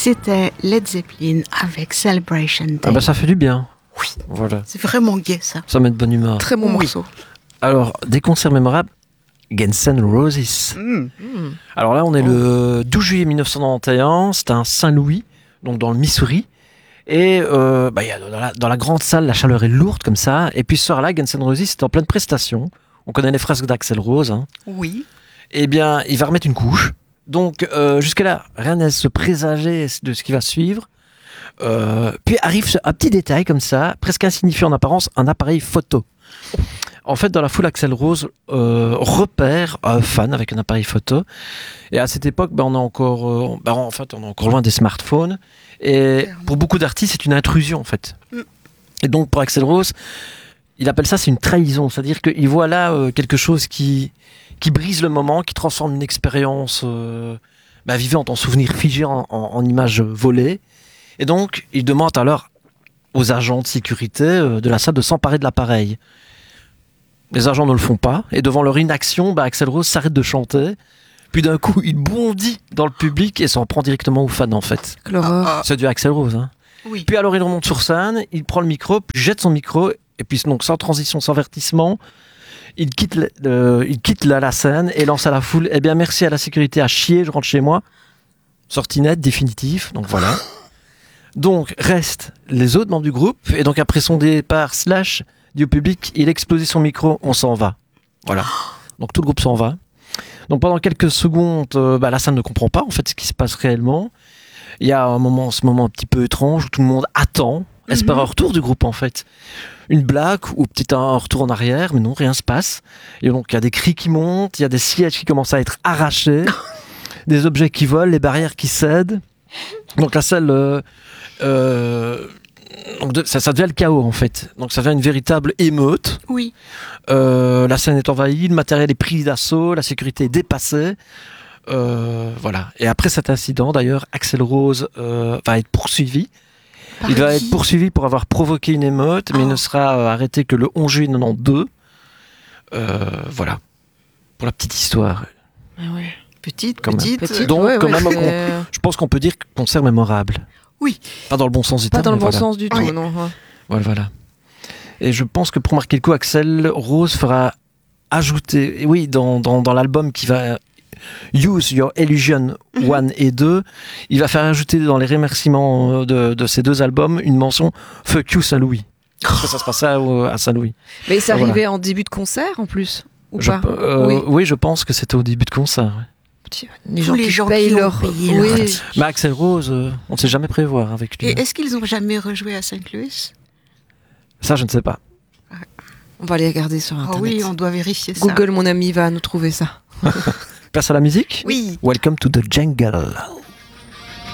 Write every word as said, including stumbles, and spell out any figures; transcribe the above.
C'était Led Zeppelin avec Celebration Day. Ah bah ça fait du bien. Oui, voilà. C'est vraiment gai ça. Ça met de bonne humeur. Très bon Oui. morceau. Alors, des concerts mémorables, Guns N' Roses. Mmh. Mmh. Alors là, on est le douze juillet mille neuf cent quatre-vingt-onze, c'était un Saint-Louis, donc dans le Missouri. Et euh, bah, y a, dans, la, dans la grande salle, la chaleur est lourde comme ça. Et puis ce soir-là, Guns N' Roses, c'était en pleine prestation. On connaît les fresques d'Axl Rose. Hein. Oui. Eh bien, il va remettre une couche. Donc, euh, jusque-là, rien à se présager de ce qui va suivre. Euh, puis arrive un petit détail comme ça, presque insignifiant en apparence, un appareil photo. En fait, dans la foule, Axl Rose euh, repère un fan avec un appareil photo. Et à cette époque, ben, on est encore, euh, ben, en fait, on est encore loin des smartphones. Et pour beaucoup d'artistes, c'est une intrusion, en fait. Mm. Et donc, pour Axl Rose, il appelle ça, c'est une trahison. C'est-à-dire qu'il voit là euh, quelque chose qui, qui brise le moment, qui transforme une expérience euh, ben, vivante en souvenir figé, en, en, en image volée. Et donc, il demande alors aux agents de sécurité euh, de la salle de s'emparer de l'appareil. Les agents ne le font pas, et devant leur inaction, bah, Axl Rose s'arrête de chanter, puis d'un coup, il bondit dans le public et s'en prend directement aux fans, en fait. L'horreur. C'est du Axl Rose. Hein. Oui. Puis alors, il remonte sur scène, il prend le micro, puis jette son micro, et puis donc sans transition, sans avertissement, il quitte, le, euh, il quitte la, la scène et lance à la foule, eh bien, merci à la sécurité, à chier, je rentre chez moi. Sortie nette, définitif, donc voilà. Donc, restent les autres membres du groupe. Et donc, après son départ, Slash dit au public, il a explosé son micro, on s'en va. Voilà. Donc, tout le groupe s'en va. Donc, pendant quelques secondes, euh, bah, la salle ne comprend pas, en fait, ce qui se passe réellement. Il y a un moment, ce moment un petit peu étrange où tout le monde attend, mm-hmm. espère un retour du groupe, en fait. Une blague ou peut-être un retour en arrière, mais non, rien se passe. Et donc, il y a des cris qui montent, il y a des sièges qui commencent à être arrachés, des objets qui volent, les barrières qui cèdent. Donc, la salle... Euh, Euh, donc de, ça, ça devient le chaos en fait. Donc ça devient une véritable émeute. Oui. Euh, la scène est envahie, le matériel est pris d'assaut, la sécurité est dépassée. Euh, voilà. Et après cet incident, d'ailleurs, Axl Rose euh, va être poursuivi. Par il va qui être poursuivi pour avoir provoqué une émeute, mais oh. il ne sera euh, arrêté que le onze juillet quatre-vingt-douze. Euh, voilà. Pour la petite histoire. Ah ouais. Petite, quand petite. Même. petite Donc, ouais, quand ouais, même, on, je pense qu'on peut dire concert mémorable. Oui. Pas dans le bon sens du terme. Pas dans le bon voilà. sens du tout, oui. non. Ouais. Voilà, voilà. Et je pense que pour marquer le coup, Axl Rose fera ajouter, oui, dans, dans, dans l'album qui va Use Your Illusion mm-hmm. un et deux, il va faire ajouter dans les remerciements de, de ces deux albums une mention Fuck You Saint-Louis. Parce que ça se passait à, à Saint-Louis. Mais ça voilà. arrivait en début de concert en plus ou je, pas euh, oui. oui, je pense que c'était au début de concert. Ouais. Les gens, les qui gens payent qui leur... payé oui. leur... Mais Axl Rose, euh, on ne sait jamais prévoir avec lui. Et est-ce qu'ils ont jamais rejoué à Saint-Louis ? Ça, je ne sais pas. On va aller regarder sur Internet. Oh oui, on doit vérifier ça. Google, mon ami, va nous trouver ça. Place à la musique ? Oui. Welcome to the jungle.